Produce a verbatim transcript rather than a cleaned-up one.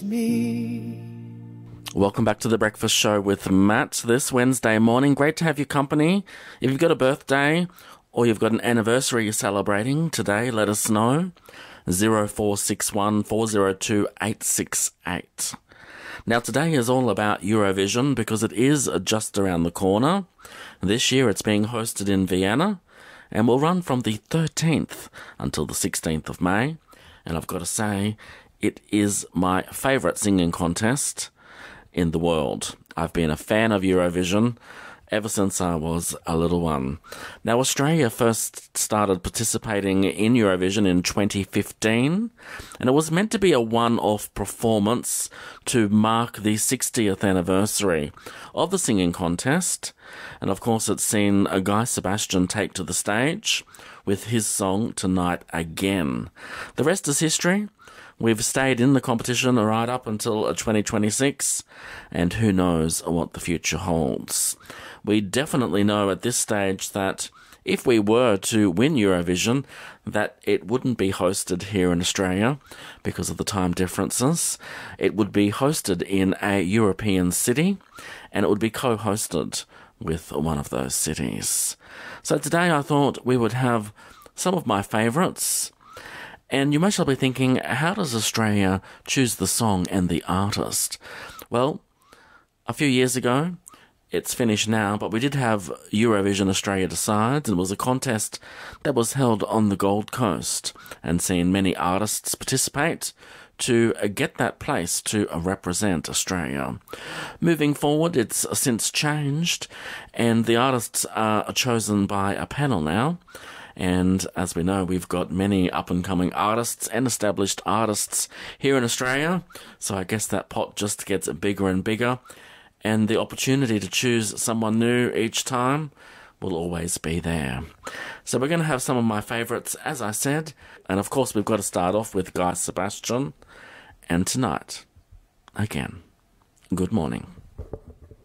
Me. Welcome back to The Breakfast Show with Matt this Wednesday morning. Great to have your company. If you've got a birthday or you've got an anniversary you're celebrating today, let us know. zero four six one, four zero two, eight six eight. Now today is all about Eurovision because it is just around the corner. This year it's being hosted in Vienna and will run from the thirteenth until the sixteenth of May. And I've got to say, it is my favourite singing contest in the world. I've been a fan of Eurovision ever since I was a little one. Now, Australia first started participating in Eurovision in twenty fifteen, and it was meant to be a one-off performance to mark the sixtieth anniversary of the singing contest. And of course, it's seen Guy Sebastian take to the stage with his song Tonight Again. The rest is history. We've stayed in the competition right up until twenty twenty-six, and who knows what the future holds. We definitely know at this stage that if we were to win Eurovision, that it wouldn't be hosted here in Australia because of the time differences. It would be hosted in a European city, and it would be co-hosted with one of those cities. So today I thought we would have some of my favourites. And you must be thinking, how does Australia choose the song and the artist? Well, a few years ago, it's finished now, but we did have Eurovision Australia Decides. It was a contest that was held on the Gold Coast and seen many artists participate to get that place to represent Australia. Moving forward, it's since changed, and the artists are chosen by a panel now. And as we know, we've got many up-and-coming artists and established artists here in Australia. So I guess that pot just gets bigger and bigger. And the opportunity to choose someone new each time will always be there. So we're going to have some of my favourites, as I said. And of course, we've got to start off with Guy Sebastian. And Tonight Again. Good morning.